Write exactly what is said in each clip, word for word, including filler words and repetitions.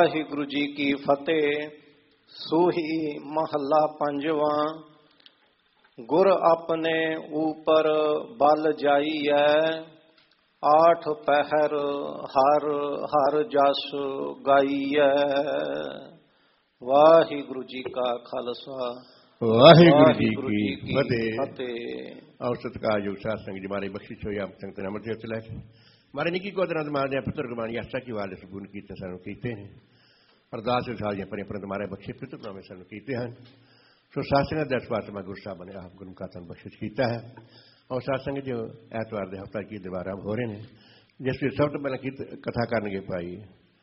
ਵਾਹਿਗੁਰੂ ਜੀ ਕੀ ਫਤਿਹ। ਸੂਹੀ ਮਹੱਲਾ ਪੰਜਵਾਂ। ਗੁਰ ਆਪਣੇ ਊਪਰ ਬਲ ਜਾਈਐ, ਆਠ ਪਹਿਰ ਹਰ ਹਰ ਜਸ ਗਾਈਐ। ਵਾਹਿਗੁਰੂ ਜੀ ਕਾ ਖਾਲਸਾ, ਵਾਹਿਗੁਰੂ ਜੀ ਕੀ ਫਤਿਹ। ਔਰ ਸਤਿਕਾਰਯੋਗ ਸਾਧ ਸੰਗਤ ਜੀ, ਮਾਰੇ ਬਖਸ਼ਿਸ਼ ਹੋਈ ਆਪ ਸੰਗਤ ਨਾਮ ਤੇ ਲੈ ਕੇ ਮਾਰੇ ਨਿੱਕੀ ਕੋਦਰਾਂ ਮਾਰਦੇ ਪੁੱਤਰ ਗੁਰਬਾਣੀ ਆਸਾ ਕੀ ਵਾਲੇ ਸਗੁਣ ਕੀਤੇ ਸਾਨੂੰ ਕੀਤੇ ਨੇ। ਅਰਦਾਸ ਵਿਚਾਰੀਆਂ ਪਰੇ ਪਰੰਤ ਮਾਰੇ ਬਖਸ਼ੇ ਪਿਤਰਨਾਮੇ ਸਾਨੂੰ ਕੀਤੇ ਹਨ। ਸੋ ਸਾਸੰਗਤ ਦੇ ਅਸਵਾਤਮਾ ਗੁਰੂ ਸਾਹਿਬ ਨੇ ਆਪ ਗੁਰੂ ਕਾ ਤਨ ਬਖਸ਼ਿਸ਼ ਕੀਤਾ ਹੈ। ਔਰ ਸਾਧ ਸੰਗਤ ਜੋ ਐਤਵਾਰ ਦੇ ਹਫ਼ਤਾ ਕੀ ਦੀਵਾਰਾਂ ਹੋ ਰਹੇ ਨੇ, ਜਿਸ ਵਿੱਚ ਸਭ ਤੋਂ ਪਹਿਲਾਂ ਕੀ ਕਥਾ ਕਰਨਗੇ ਭਾਈ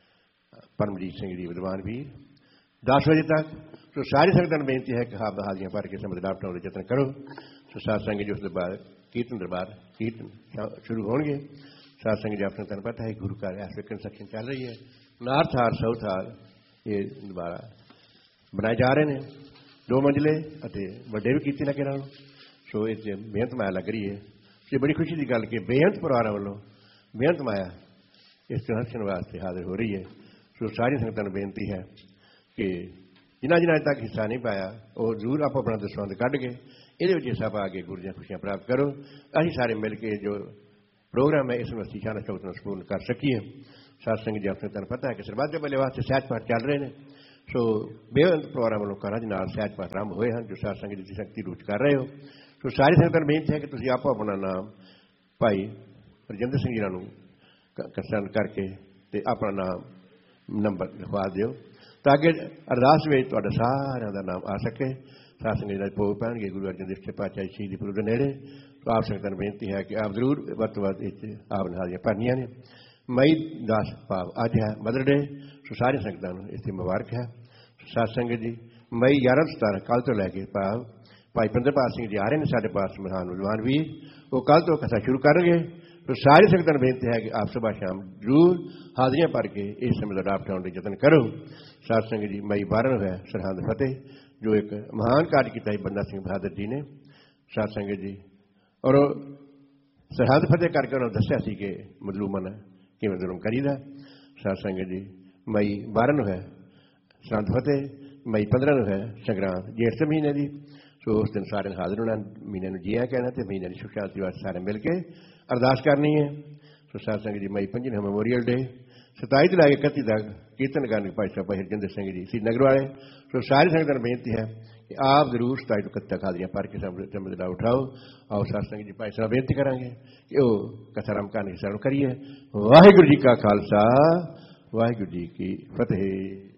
ਪਰਮਜੀਤ ਸਿੰਘ ਜੀ ਵਿਦਵਾਨ ਵੀਰ ਦਸ ਵਜੇ ਤੱਕ। ਸੋ ਸਾਰੀ ਸੰਗਤਾਂ ਨੂੰ ਬੇਨਤੀ ਹੈ ਕਿ ਹਾਬ ਹਾਜ਼ਰੀਆਂ ਭਰ ਕੇ ਸਮਝ ਲਾਭ ਉਠਾਉਣ ਦੇ ਯਤਨ ਕਰੋ। ਸੋ ਸਾਧ ਸੰਗਤ ਜੀ ਉਸ ਤੋਂ ਬਾਅਦ ਕੀਰਤਨ ਦਰਬਾਰ ਕੀਰਤਨ ਸ਼ੁਰੂ ਹੋਣਗੇ। ਸਾਧ ਸੰਗਤ ਜੀ ਆਪਣੇ ਤੁਹਾਨੂੰ ਪਤਾ ਹੈ ਗੁਰੂ ਘਰ ਇਸ ਵੇਲੇ ਕੰਸਟਰਕਸ਼ਨ ਚੱਲ ਰਹੀ ਹੈ। ਨਾਰਥ ਹਾਰ ਸਾਊਥ ਹਾਰ ਇਹ ਦੁਬਾਰਾ ਬਣਾਏ ਜਾ ਰਹੇ ਨੇ, ਦੋ ਮੰਜ਼ਲੇ ਅਤੇ ਵੱਡੇ ਵੀ ਕੀਤੇ ਲੱਗੇ ਨਾਲ। ਸੋ ਇਹ 'ਚ ਮਿਹਨਤ ਮਾਇਆ ਲੱਗ ਰਹੀ ਹੈ। ਇਹ ਬੜੀ ਖੁਸ਼ੀ ਦੀ ਗੱਲ ਕਿ ਬੇਅੰਤ ਪਰਿਵਾਰਾਂ ਵੱਲੋਂ ਮਿਹਨਤ ਮਾਇਆ ਇਸ ਤਿਉਹਾਰ ਹਰਸ਼ਨ ਵਾਸਤੇ ਹਾਜ਼ਰ ਹੋ ਰਹੀ ਹੈ। ਸੋ ਸਾਰੀ ਸੰਗਤਾਂ ਨੂੰ ਬੇਨਤੀ ਹੈ ਕਿ ਜਿਨ੍ਹਾਂ ਜਿਨ੍ਹਾਂ ਤੱਕ ਹਿੱਸਾ ਨਹੀਂ ਪਾਇਆ ਉਹ ਜ਼ਰੂਰ ਆਪੋ ਆਪਣਾ ਦਸਵੰਧ ਕੱਢ ਕੇ ਇਹਦੇ ਵਿੱਚ ਹਿੱਸਾ ਪਾ ਕੇ ਗੁਰੂ ਦੀਆਂ ਖੁਸ਼ੀਆਂ ਪ੍ਰਾਪਤ ਕਰੋ। ਅਸੀਂ ਸਾਰੇ ਮਿਲ ਕੇ ਜੋ ਪ੍ਰੋਗਰਾਮ ਹੈ ਇਸ ਨੂੰ ਅਸੀਂ ਸ਼ਾਨ ਸ਼ੌਕਤ ਨਾਲ ਸੰਪੂਰਨ ਕਰ ਸਕੀਏ। ਸਾਧ ਸੰਗਤ ਜੀ ਆਪਣੇ ਤੁਹਾਨੂੰ ਪਤਾ ਹੈ ਕਿ ਸਰਬੱਤ ਦੇ ਭਲੇ ਵਾਸਤੇ ਸਹਿਜ ਪਾਠ ਚੱਲ ਰਹੇ ਨੇ। ਸੋ ਬੇਅੰਤ ਪਰਿਵਾਰਾਂ ਵੱਲੋਂ ਘਰਾਂ ਦੇ ਨਾਲ ਸਹਿਜ ਪਾਠ ਆਰੰਭ ਹੋਏ ਹਨ, ਜੋ ਸਾਧ ਸੰਗਤ ਦੀ ਸ਼ਕਤੀ ਰੂਚ ਕਰ ਰਹੇ ਹੋ। ਸੋ ਸਾਰੀ ਸੰਗਤਾਂ ਨੂੰ ਬੇਨਤੀ ਹੈ ਕਿ ਤੁਸੀਂ ਆਪੋ ਆਪਣਾ ਨਾਮ ਭਾਈ ਰਜਿੰਦਰ ਸਿੰਘ ਜੀ ਨੂੰ ਕੰਸਰਨ ਕਰਕੇ ਅਤੇ ਆਪਣਾ ਨਾਮ ਨੰਬਰ ਲਿਖਵਾ ਦਿਓ ਤਾਂ ਅੱਗੇ ਅਰਦਾਸ ਵਿੱਚ ਤੁਹਾਡਾ ਸਾਰਿਆਂ ਦਾ ਨਾਮ ਆ ਸਕੇ। ਸਾਧ ਸੰਗਤ ਦਾ ਭੋਗ ਪੈਣਗੇ ਗੁਰੂ ਅਰਜਨ ਦੇਵ ਜੀ ਪਾਤਸ਼ਾਹ ਸ਼ਹੀਦੀ ਪੁਰਬ ਦੇ ਨੇੜੇ। ਸੋ ਆਪ ਸੰਗਤਾਂ ਨੂੰ ਬੇਨਤੀ ਹੈ ਕਿ ਆਪ ਜ਼ਰੂਰ ਵੱਧ ਤੋਂ ਵੱਧ ਇਹ ਆਪ ਨਾਲ ਹਾਜ਼ਰੀਆਂ ਭਰਨੀਆਂ ਨੇ। ਮਈ ਦਸ ਭਾਵ ਅੱਜ ਹੈ ਮਦਰ ਡੇ। ਸੋ ਸਾਰੀ ਸੰਗਤਾਂ ਨੂੰ ਇਸ ਦੀ ਮੁਬਾਰਕ ਹੈ। ਸਾਧ ਸੰਗਤ ਜੀ ਮਈ ਗਿਆਰਾਂ ਸਤਾਰਾਂ ਕੱਲ੍ਹ ਤੋਂ ਲੈ ਕੇ ਭਾਵ ਭਾਈ ਪਿੰਦਰਪਾਲ ਸਿੰਘ ਜੀ ਆ ਰਹੇ ਨੇ ਸਾਡੇ ਪਾਸ ਮਹਾਨ ਵਿਦਵਾਨ ਵੀਰ, ਉਹ ਕੱਲ੍ਹ ਤੋਂ ਕਥਾ ਸ਼ੁਰੂ ਕਰਨਗੇ। ਸੋ ਸਾਰੀ ਸੰਗਤਾਂ ਨੂੰ ਬੇਨਤੀ ਹੈ ਕਿ ਆਪ ਸੁਬਾਹ ਸ਼ਾਮ ਜ਼ਰੂਰ ਹਾਜ਼ਰੀਆਂ ਭਰ ਕੇ ਇਸ ਸਮੇਂ ਦਾ ਲਾਭ ਉਠਾਉਣ ਦੇ ਯਤਨ ਕਰੋ। ਸਾਧ ਸੰਗਤ ਜੀ ਮਈ ਬਾਰਾਂ ਨੂੰ ਹੈ ਸਰਹੰਦ ਫਤਿਹ, ਜੋ ਇੱਕ ਮਹਾਨ ਕਾਰਜ ਕੀਤਾ ਸੀ ਬੰਦਾ ਸਿੰਘ ਬਹਾਦਰ ਜੀ ਨੇ। ਸਾਧ ਸੰਗਤ ਜੀ ਔਰ ਸਰਹੰਦ ਫਤਿਹ ਕਰਕੇ ਉਹਨਾਂ ਨੂੰ ਦੱਸਿਆ ਸੀ ਕਿ ਮਜ਼ਲੂਮਾਂ ਕਿਵੇਂ ਜ਼ੁਲਮ ਕਰੀਦਾ। ਸਾਧ ਸੰਗਤ ਜੀ ਮਈ ਬਾਰਾਂ ਨੂੰ ਹੈ ਸਰਹੰਦ ਫਤਿਹ, ਮਈ ਪੰਦਰਾਂ ਨੂੰ ਹੈ ਸੰਗਰਾਂਦ ਜੇਠ ਮਹੀਨੇ ਦੀ। ਸੋ ਉਸ ਦਿਨ ਸਾਰਿਆਂ ਨੂੰ ਹਾਜ਼ਰ ਹੋਣਾ, ਮਹੀਨੇ ਨੂੰ ਜੀਆ ਕਹਿਣਾ ਅਤੇ ਮਹੀਨੇ ਦੀ ਸੁਖ ਸ਼ਾਂਤੀ ਵਾਸਤੇ ਸਾਰੇ ਮਿਲ ਕੇ ਅਰਦਾਸ ਕਰਨੀ ਹੈ। ਸੋ ਸਾਧ ਸੰਗਤ ਜੀ ਮਈ ਪੰਜੀ ਨੂੰ ਮੈਮੋਰੀਅਲ ਡੇ, ਸਤਾਈ ਤੋਂ ਲੈ ਕੇ ਇਕੱਤੀ ਤੱਕ ਕੀਰਤਨ ਕਰਨਗੇ ਭਾਈ ਸਾਹਿਬ ਭਾਈ ਹਰਜਿੰਦਰ ਸਿੰਘ ਜੀ ਸ੍ਰੀਨਗਰ ਵਾਲੇ। ਸੋ ਸਾਰੀ ਸੰਗਤਾਂ ਨੂੰ ਬੇਨਤੀ ਹੈ ਕਿ ਆਪ ਜ਼ਰੂਰ ਸਤਾਈ ਤੋਂ ਇਕੱਤੀ ਤੱਕ ਹਾਜ਼ਰੀਆਂ ਭਰ ਕੇ ਸਮਝ ਦਾ ਉਠਾਓ। ਆਓ ਸਾਧ ਸੰਗਤ ਜੀ ਭਾਈ ਸਾਹਿਬ ਬੇਨਤੀ ਕਰਾਂਗੇ ਕਿ ਉਹ ਕਥਾ ਆਰੰਭ ਕਰਨ ਦੀ ਸਾਨੂੰ ਕਰੀਏ। ਵਾਹਿਗੁਰੂ ਜੀ ਕਾ ਖਾਲਸਾ, ਵਾਹਿਗੁਰੂ ਜੀ ਕੀ ਫਤਿਹ।